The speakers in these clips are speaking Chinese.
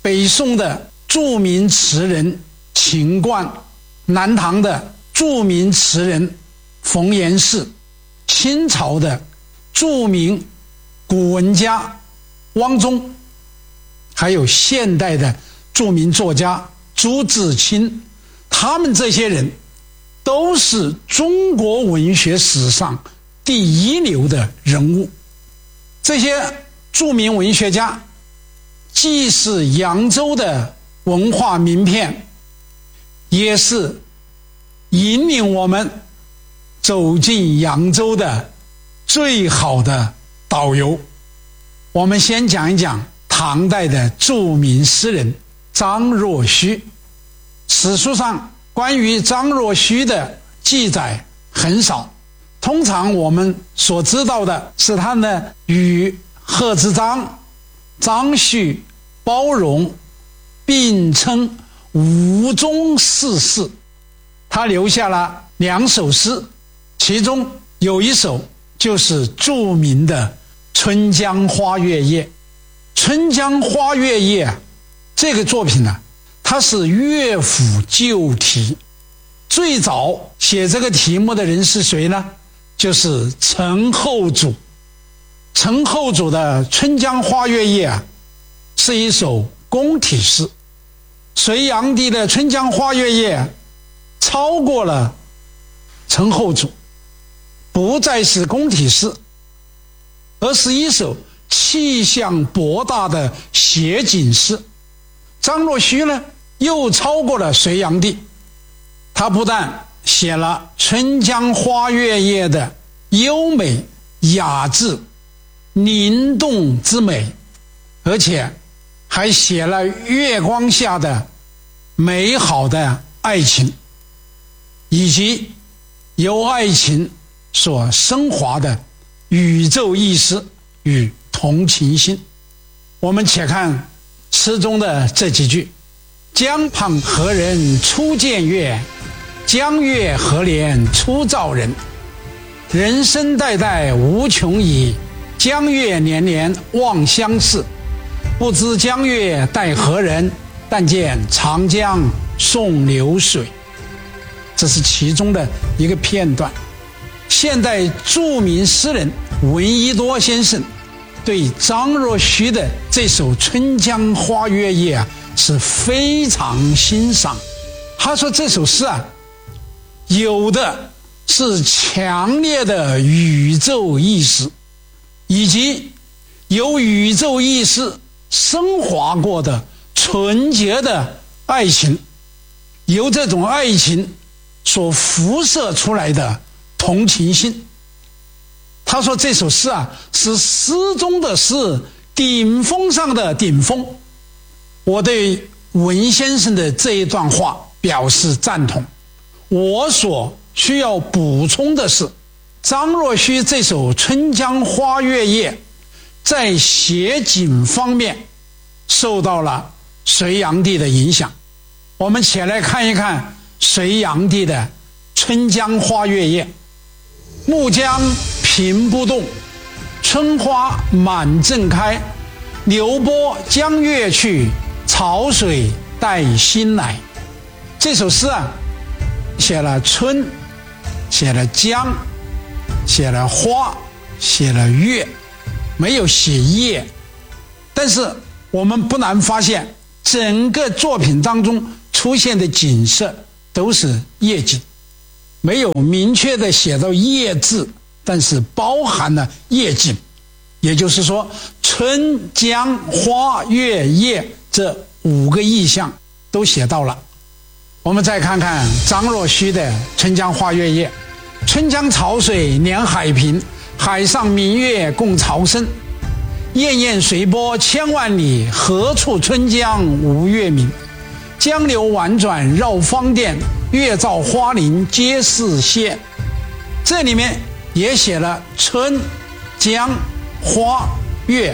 北宋的著名词人秦观，南唐的著名词人冯延巳，清朝的著名古文家汪宗，还有现代的著名作家朱自清，他们这些人都是中国文学史上第一流的人物。这些著名文学家既是扬州的文化名片，也是引领我们走进扬州的最好的导游。我们先讲一讲唐代的著名诗人张若虚。史书上关于张若虚的记载很少，通常我们所知道的是他呢与贺知章、张旭、包容并称吴中四士。他留下了2首诗，其中有一首就是著名的《春江花月夜》。《春江花月夜》这个作品呢，它是乐府旧题。最早写这个题目的人是谁呢？就是陈后主。陈后主的《春江花月夜》是一首宫体诗。隋炀帝的《春江花月夜》超过了陈后主，不再是宫体诗，而是一首气象博大的写景诗。张若虚呢，又超过了隋炀帝，他不但写了《春江花月夜》的优美雅致、灵动之美，而且还写了月光下的美好的爱情，以及由爱情所升华的宇宙意识与同情心。我们且看诗中的这几句：江畔何人初见月，江月何年初照人。人生代代无穷已，江月年年望相似。不知江月待何人，但见长江送流水。这是其中的一个片段。现代著名诗人闻一多先生对张若虚的这首《春江花月夜》是非常欣赏。他说这首诗有的是强烈的宇宙意识，以及由宇宙意识升华过的纯洁的爱情，由这种爱情所辐射出来的同情心。他说这首诗是诗中的诗，顶峰上的顶峰。我对文先生的这一段话表示赞同。我所需要补充的是，张若虚这首《春江花月夜》在写景方面受到了隋炀帝的影响。我们且来看一看隋炀帝的《春江花月夜》。暮江平不动，春花满正开。流波江月去，潮水带新来。这首诗写了春，写了江，写了花，写了月，没有写夜。但是我们不难发现，整个作品当中出现的景色都是夜景，没有明确的写到夜字，但是包含了夜景。也就是说，春江花月夜这5个意象都写到了。我们再看看张若虚的《春江花月夜》。春江潮水连海平，海上明月共潮生。滟滟随波千万里，何处春江无月明。江流宛转绕芳甸，月照花林皆是霰。这里面也写了春、江、花、月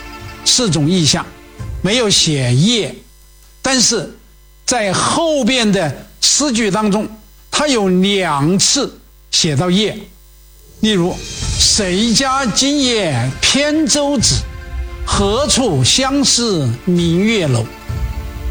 4种意象，没有写夜。但是在后边的诗句当中，它有2次写到夜。例如，谁家今夜扁舟子，何处相思明月楼。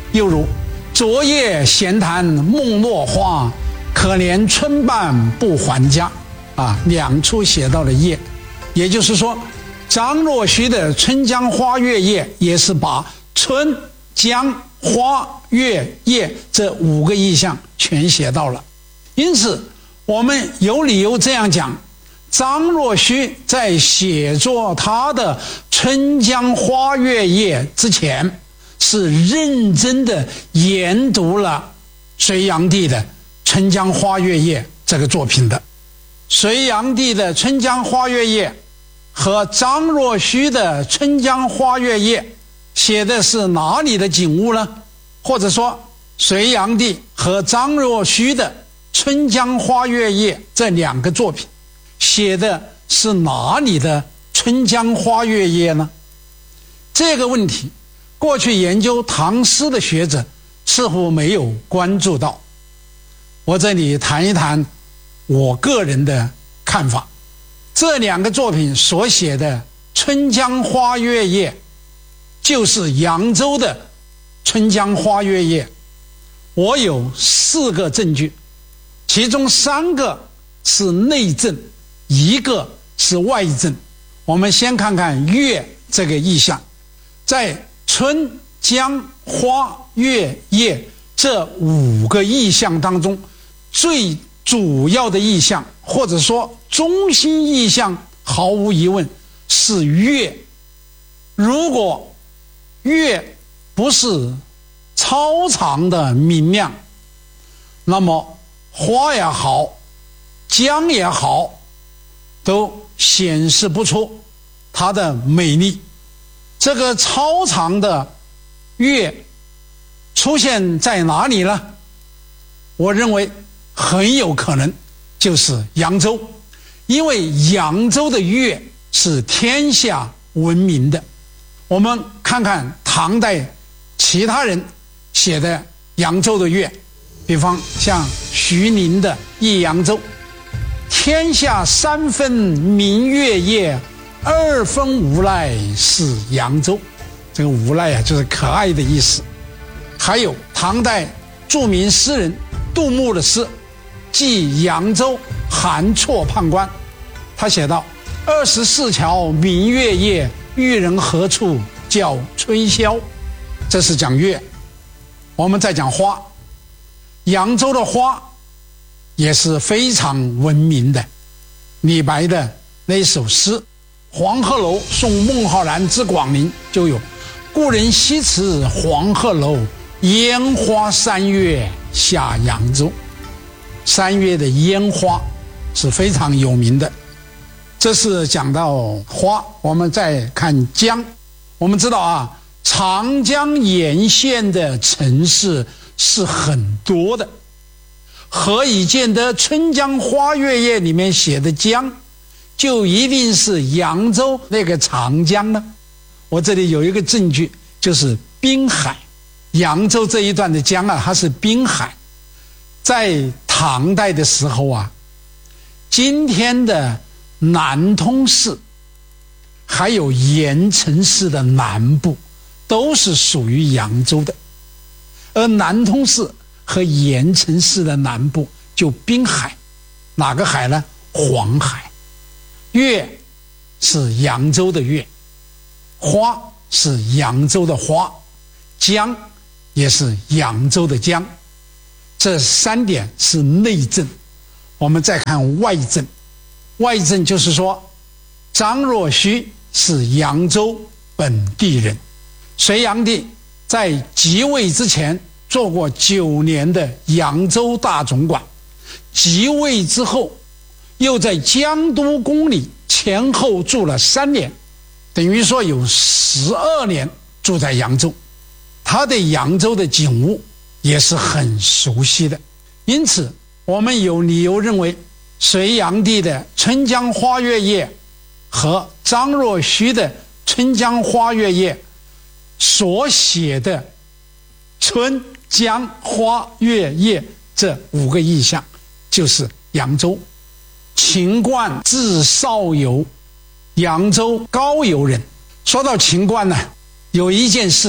又如昨夜闲谈梦落花，可怜春半不还家。两处写到了夜，也就是说张若虚的《春江花月夜》也是把春江花月夜这5个意象全写到了。因此我们有理由这样讲，张若虚在写作他的《春江花月夜》之前，是认真的研读了隋炀帝的《春江花月夜》这个作品的。隋炀帝的《春江花月夜》和张若虚的《春江花月夜》写的是哪里的景物呢？或者说隋炀帝和张若虚的《春江花月夜》这2个作品写的是哪里的春江花月夜呢？这个问题过去研究唐诗的学者似乎没有关注到。我这里谈一谈我个人的看法。这2个作品所写的春江花月夜就是扬州的春江花月夜。我有4个证据，其中3个是内证，1个是外证。我们先看看月这个意象，在春江花月夜这5个意象当中，最主要的意象或者说中心意象，毫无疑问是月。如果月不是超常的明亮，那么花也好，江也好，都显示不出它的美丽。这个超常的月出现在哪里呢？我认为很有可能就是扬州，因为扬州的月是天下闻名的。我们看看唐代其他人写的扬州的月，比方像徐宁的《忆扬州》，天下3分明月夜，2分无赖是扬州。这个无赖就是可爱的意思。还有唐代著名诗人杜牧的诗《寄扬州韩绰判官》，他写道：“24桥明月夜，玉人何处教吹箫。”这是讲月。我们再讲花，扬州的花也是非常闻名的。李白的那首诗《黄鹤楼送孟浩然之广陵》就有“故人西辞黄鹤楼，烟花3月下扬州。”3月的烟花是非常有名的。这是讲到花。我们再看江。我们知道长江沿线的城市是很多的，何以见得《春江花月夜》里面写的江就一定是扬州那个长江呢？我这里有一个证据，就是滨海。扬州这一段的江它是滨海。在唐代的时候今天的南通市还有盐城市的南部都是属于扬州的，而南通市和盐城市的南部就滨海。哪个海呢？黄海。月是扬州的月，花是扬州的花，江也是扬州的江。这3点是内证。我们再看外证。外证就是说张若虚是扬州本地人，隋炀帝在即位之前做过9年的扬州大总管，即位之后又在江都宫里前后住了3年，等于说有12年住在扬州。他对扬州的景物也是很熟悉的。因此我们有理由认为隋炀帝的《春江花月夜》和张若虚的《春江花月夜》所写的春江花月夜这5个意象就是扬州。秦观字少游，扬州高邮人。说到秦观呢，有一件事情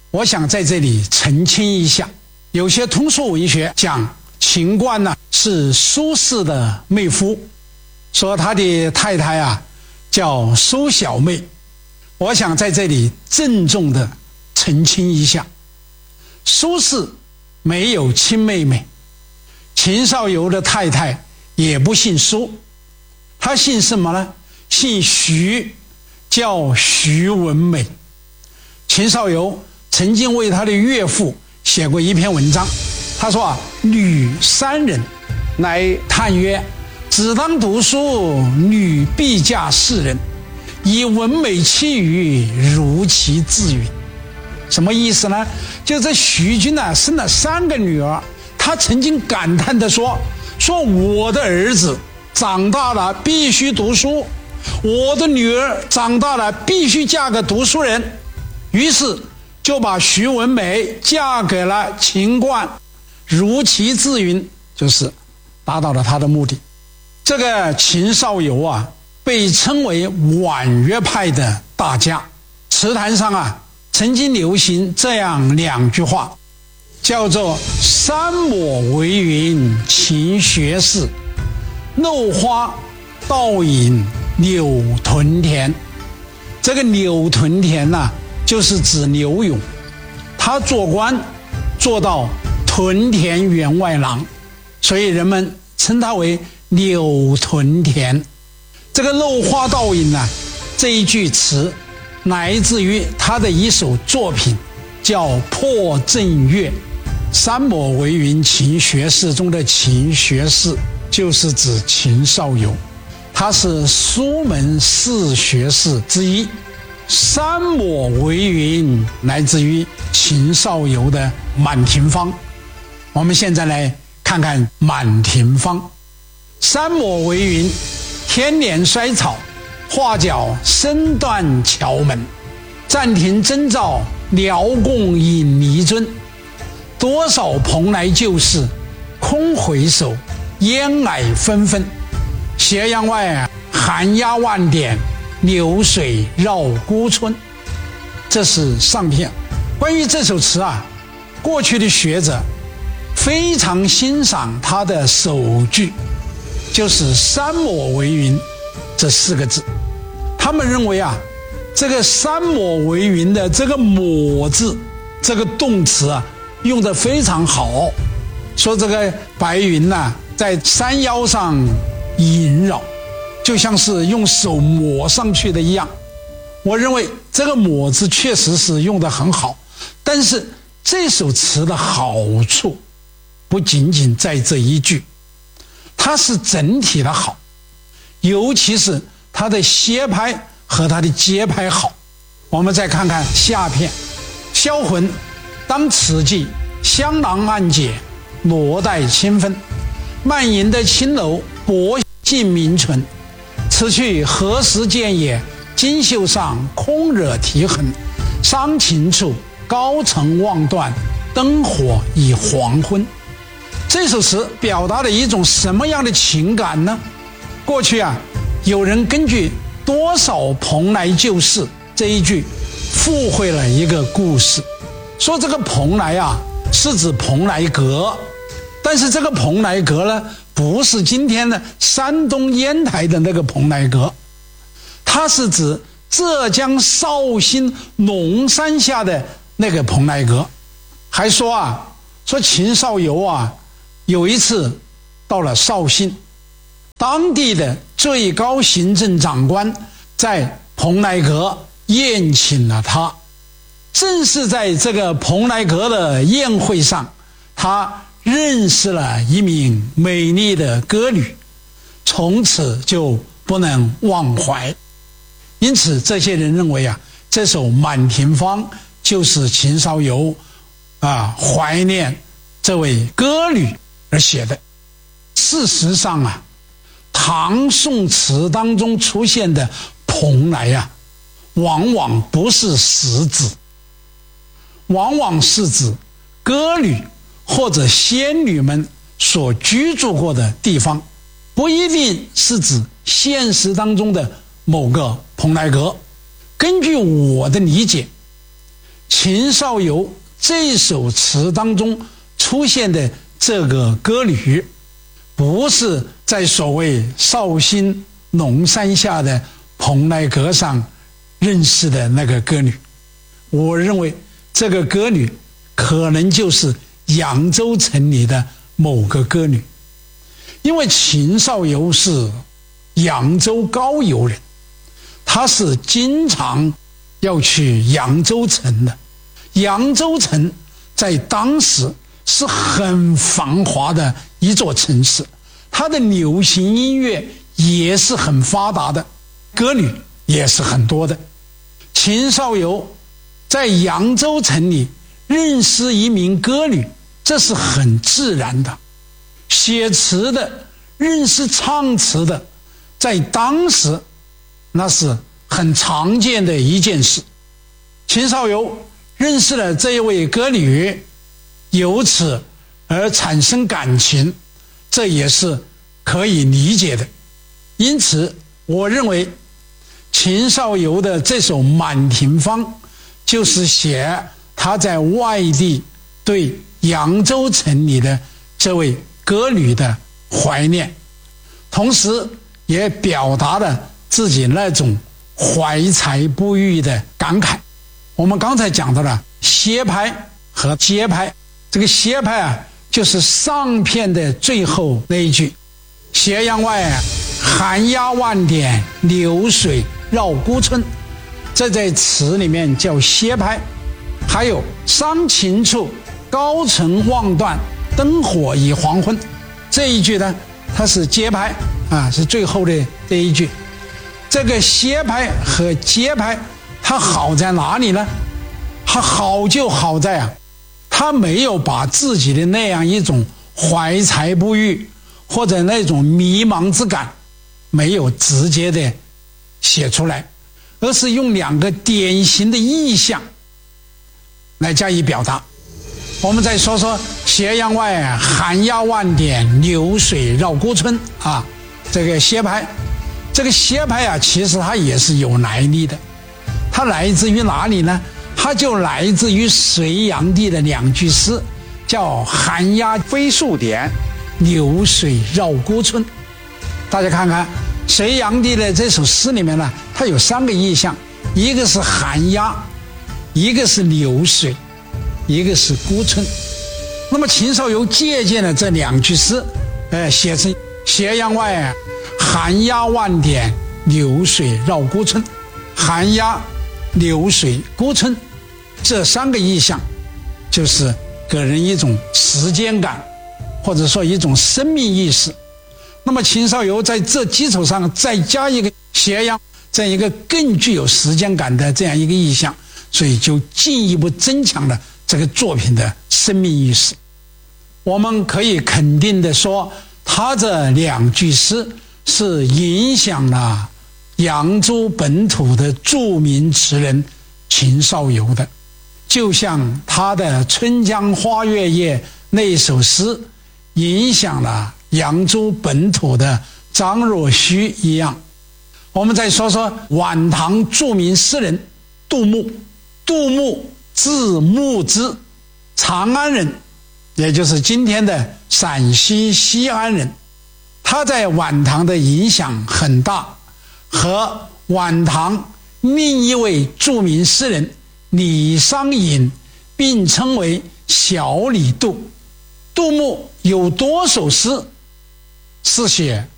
我想在这里澄清一下，有些通俗文学讲秦观呢是苏轼的妹夫，说他的太太啊叫苏小妹。我想在这里郑重的澄清一下，苏轼没有亲妹妹，秦少游的太太也不姓苏，他姓什么呢？姓徐，叫徐文美。秦少游曾经为他的岳父写过一篇文章，他说女三人，来叹曰：只当读书，女必嫁世人，以文美气宇，如其自允。什么意思呢？就这徐君呢生了3个女儿，他曾经感叹地说我的儿子长大了必须读书，我的女儿长大了必须嫁个读书人，于是就把徐文美嫁给了秦观，如其自允，就是达到了他的目的。这个秦少游啊，被称为婉约派的大家，词坛上啊曾经流行这样2句话，叫做山抹为云勤学士，漏花倒影柳屯田。这个柳屯田呢，就是指柳永，他做官做到屯田员外郎，所以人们称他为柳屯田。这个漏花倒影呢，这一句词来自于他的一首作品，叫《破阵乐》。山抹为云勤学士中的勤学士，就是指秦少游，他是苏门4学士之一。山抹为云来自于秦少游的《满庭芳》。我们现在来看看《满庭芳》。山抹为云，天年衰草，画角声断桥门。暂停征兆，辽共引泥樽。多少蓬莱旧事，空回首，烟霭纷纷。斜阳外，寒鸦万点，流水绕孤村。这是上片。关于这首词啊，过去的学者非常欣赏他的首句，就是山抹为云这4个字。他们认为啊，这个山抹为云的这个抹字，这个动词啊用得非常好，说这个白云呢在山腰上萦绕，就像是用手抹上去的一样。我认为这个抹字确实是用得很好，但是这首词的好处不仅仅在这一句，它是整体的好，尤其是它的歇拍和它的节拍好。我们再看看下片。销魂当此际，香囊暗解，罗带清芬。漫吟的青楼，薄尽名存。此去何时见也？金袖上空惹啼痕。伤情处，高层望断，灯火已黄昏。这首词表达了一种什么样的情感呢？过去啊，有人根据多少蓬莱旧事这一句附会了一个故事，说这个蓬莱啊是指蓬莱阁，但是这个蓬莱阁呢不是今天的山东烟台的那个蓬莱阁，它是指浙江绍兴龙山下的那个蓬莱阁。还说秦少游啊有一次到了绍兴，当地的最高行政长官在蓬莱阁宴请了他。正是在这个蓬莱阁的宴会上，他认识了一名美丽的歌女，从此就不能忘怀。因此这些人认为这首《满庭芳》就是秦少游怀念这位歌女而写的。事实上唐宋词当中出现的蓬莱往往不是实指，往往是指歌女或者仙女们所居住过的地方，不一定是指现实当中的某个蓬莱阁。根据我的理解， 秦少游这首词当中出现的这个歌女，不是在所谓绍兴龙山下的蓬莱阁上认识的那个歌女。我认为这个歌女可能就是扬州城里的某个歌女，因为秦少游是扬州高邮人，他是经常要去扬州城的。扬州城在当时是很繁华的一座城市，它的流行音乐也是很发达的，歌女也是很多的。秦少游在扬州城里认识一名歌女，这是很自然的。写词的认识唱词的，在当时那是很常见的一件事。秦少游认识了这一位歌女，由此而产生感情，这也是可以理解的。因此我认为秦少游的这首《满庭芳》就是写他在外地对扬州城里的这位歌女的怀念，同时也表达了自己那种怀才不遇的感慨。我们刚才讲到了歇拍和接拍，这个歇拍啊，就是上片的最后那一句“斜阳外寒鸦万点，流水绕孤村”，这在词里面叫歇拍。还有伤情处，高城望断，灯火已黄昏，这一句呢，它是接拍啊，是最后的这一句。这个歇拍和接拍它好在哪里呢？它好就好在啊，它没有把自己的那样一种怀才不遇或者那种迷茫之感没有直接的写出来，而是用两个典型的意象来加以表达。我们再说说斜阳外寒鸦万点，流水绕孤村啊，这个歇拍。这个歇拍啊，其实它也是有来历的。它来自于哪里呢？它就来自于隋炀帝的两句诗，叫寒鸦飞宿点，流水绕孤村。大家看看隋炀帝的这首诗里面呢，它有三个意象，一个是寒鸦，一个是流水，一个是孤村。那么秦少游借鉴了这两句诗，写成斜阳外寒鸦万点，流水绕孤村。寒鸦、流水、孤村这三个意象，就是给人一种时间感，或者说一种生命意识。那么秦少游在这基础上再加一个斜阳，这样一个更具有时间感的这样一个意象，所以就进一步增强了这个作品的生命意识。我们可以肯定的说，他这两句诗是影响了扬州本土的著名词人秦少游的，就像他的《春江花月夜》那首诗影响了扬州本土的张若虚一样。我们再说说晚唐著名诗人杜牧。杜牧字牧之，长安人，也就是今天的陕西西安人。他在晚唐的影响很大，和晚唐另一位著名诗人李商隐并称为小李杜。杜牧有多首诗是写